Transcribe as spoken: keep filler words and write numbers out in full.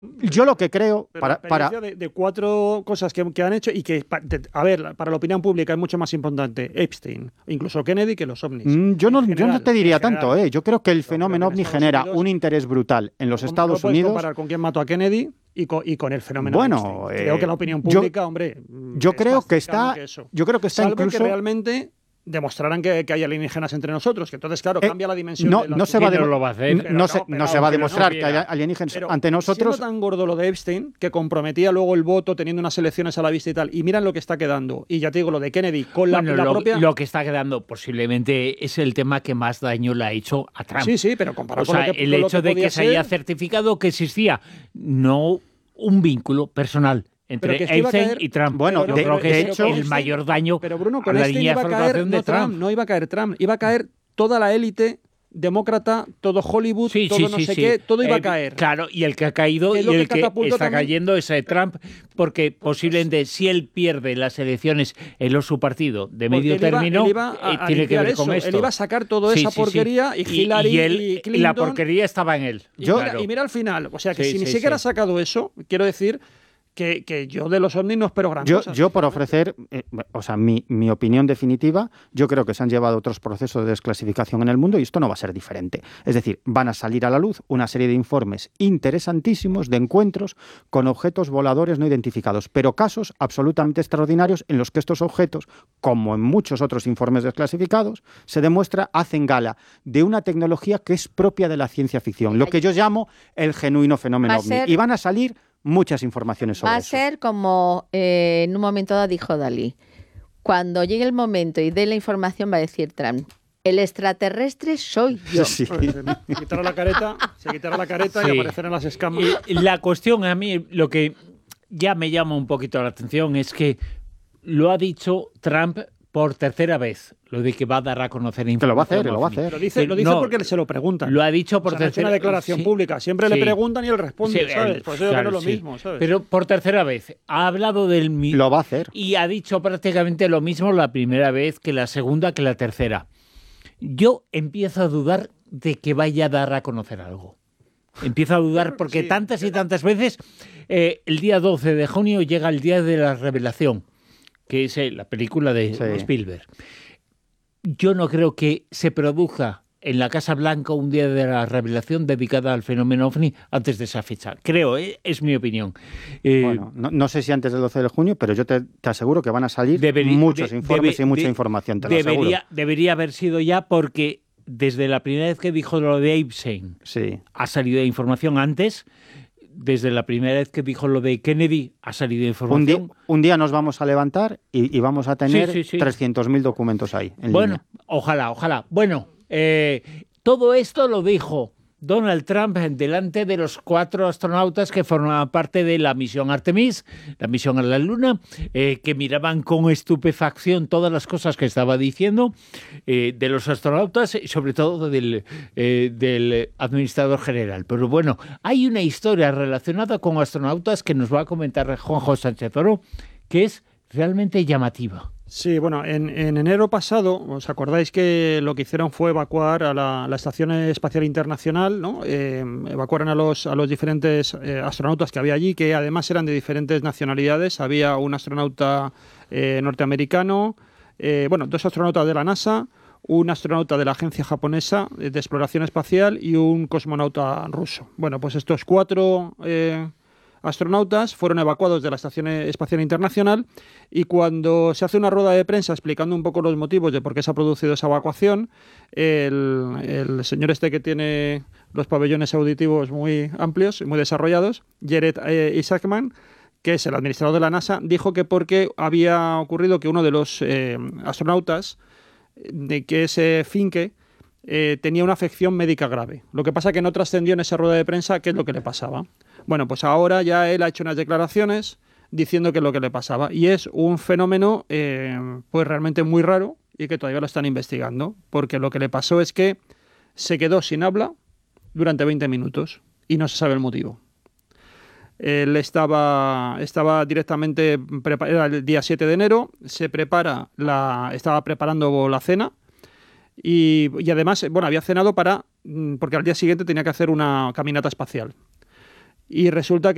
Yo lo que creo, Pero para... para... De, de cuatro cosas que, que han hecho y que, a ver, para la opinión pública es mucho más importante Epstein, incluso Kennedy, que los ovnis. Mm, yo, no, general, yo no te diría general, tanto, ¿eh? Yo creo que el fenómeno ovni genera Unidos, un interés brutal en los no, Estados no puedes Unidos. comparar con quién mató a Kennedy y con, y con el fenómeno bueno, Epstein. Eh, creo que la opinión pública, yo, hombre, yo creo que está, que eso. yo creo que está Salvo incluso... que realmente demostrarán que, que hay alienígenas entre nosotros, que entonces, claro, eh, cambia la dimensión. No, de la no se va a, no lo va a hacer. no, pero no, se, pero no se va a pero demostrar no, que hay alienígenas pero ante nosotros. Siendo tan gordo lo de Epstein, que comprometía luego el voto teniendo unas elecciones a la vista y tal, y miran lo que está quedando. Y ya te digo, lo de Kennedy con bueno, la, la lo, propia... Lo que está quedando posiblemente es el tema que más daño le ha hecho a Trump. Sí, sí, pero comparado o con sea, lo que, el con hecho lo que de que podía se haya ser... certificado que existía no un vínculo personal entre que es que iba a Epstein caer, y Trump. Bueno, yo de, creo que de es hecho, el mayor daño pero Bruno, a con la Epstein línea de iba a caer flotación no de Trump, Trump. no iba a caer Trump, iba a caer toda la élite demócrata, todo Hollywood, Sí, todo sí, no sí, sé sí. qué, todo iba Eh, a caer. Claro, y el que ha caído Es y lo que el que catapultó está también- cayendo es eh, Trump, porque posiblemente si él pierde las elecciones en su partido de medio Porque él iba- término, él iba a- eh, a tiene que limpiar ver con eso. esto. Él iba a sacar toda Sí, esa sí, sí. porquería y Hillary y, él, y y Clinton... la porquería estaba en él. Y, claro. mira, y mira al final, o sea que Sí, si ni sí, siquiera sí. ha sacado eso, quiero decir que, que yo de los ovnis no espero gran Yo, cosa. yo por ofrecer, eh, o sea, mi, mi opinión definitiva, yo creo que se han llevado otros procesos de desclasificación en el mundo y esto no va a ser diferente. Es decir, van a salir a la luz una serie de informes interesantísimos de encuentros con objetos voladores no identificados, pero casos absolutamente extraordinarios en los que estos objetos, como en muchos otros informes desclasificados, se demuestra, hacen gala de una tecnología que es propia de la ciencia ficción, lo que yo llamo el genuino fenómeno Va a ovni. ser- Y van a salir muchas informaciones sobre Va a eso. ser como eh, en un momento dado dijo Dalí. Cuando llegue el momento y dé la información va a decir Trump, el extraterrestre soy yo. Sí. Se quitará la careta, se quitará la careta Sí. y aparecerán las escamas. Y la cuestión, a mí, lo que ya me llama un poquito la atención es que lo ha dicho Trump por tercera vez, lo de que va a dar a conocer Que lo va a hacer, información lo va a ovni. hacer. Lo dice, lo dice No, porque se lo preguntan. Lo ha dicho por O sea, no ha hecho tercera una declaración sí, pública. Siempre sí. le preguntan y él responde, Sí, ¿sabes? él- Pues yo claro, creo lo sí. mismo, ¿sabes? Pero por tercera vez ha hablado del mi- Lo va a hacer. y ha dicho prácticamente lo mismo la primera vez que la segunda que la tercera. Yo empiezo a dudar de que vaya a dar a conocer algo. Empiezo a dudar porque sí. tantas y tantas veces eh, el día doce de junio llega el día de la revelación, que es eh, la película de Sí. Spielberg. Yo no creo que se produzca en la Casa Blanca un día de la revelación dedicada al fenómeno ovni antes de esa fecha. Creo, eh, es mi opinión. Eh, Bueno, no, no sé si antes del doce de junio, pero yo te, te aseguro que van a salir Deberi- muchos de- informes debe- y mucha de- información, te lo debería, aseguro. debería haber sido ya porque desde la primera vez que dijo lo de Epstein Sí. ha salido información antes, desde la primera vez que dijo lo de Kennedy ha salido Un día, información. un día nos vamos a levantar y, y vamos a tener Sí, sí, sí. trescientos mil documentos ahí. En Bueno, línea. ojalá, ojalá. Bueno, eh, todo esto lo dijo Donald Trump delante de los cuatro astronautas que formaban parte de la misión Artemis, la misión a la Luna, eh, que miraban con estupefacción todas las cosas que estaba diciendo eh, de los astronautas y sobre todo del, eh, del administrador general. Pero bueno, hay una historia relacionada con astronautas que nos va a comentar Juanjo Sánchez Oro, que es realmente llamativa. Sí, bueno, en, en enero pasado, ¿os acordáis que lo que hicieron fue evacuar a la, la Estación Espacial Internacional, ¿no? Eh, evacuaron a los, a los diferentes eh, astronautas que había allí, que además eran de diferentes nacionalidades. Había un astronauta eh, norteamericano, eh, bueno, dos astronautas de la NASA, un astronauta de la Agencia Japonesa de Exploración Espacial y un cosmonauta ruso. Bueno, pues estos cuatro... Eh, astronautas fueron evacuados de la Estación Espacial Internacional y cuando se hace una rueda de prensa explicando un poco los motivos de por qué se ha producido esa evacuación, el, el señor este que tiene los pabellones auditivos muy amplios y muy desarrollados, Jared eh, Isaacman, que es el administrador de la NASA, dijo que porque había ocurrido que uno de los eh, astronautas, de que ese Finke, eh, tenía una afección médica grave. Lo que pasa que no trascendió en esa rueda de prensa qué es lo que le pasaba. Bueno, pues ahora ya él ha hecho unas declaraciones diciendo qué es lo que le pasaba. Y es un fenómeno eh, pues realmente muy raro y que todavía lo están investigando. Porque lo que le pasó es que se quedó sin habla durante veinte minutos y no se sabe el motivo. Él estaba, estaba directamente, era el día siete de enero, se prepara la, estaba preparando la cena y, y además, bueno, había cenado para, porque al día siguiente tenía que hacer una caminata espacial. Y resulta que